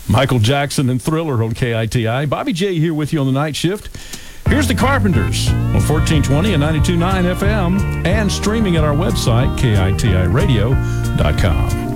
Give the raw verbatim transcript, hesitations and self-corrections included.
Michael Jackson and Thriller on K I T I. Bobby J here with you on the night shift. Here's the Carpenters on fourteen twenty and ninety-two point nine F M and streaming at our website, K I T I radio dot com.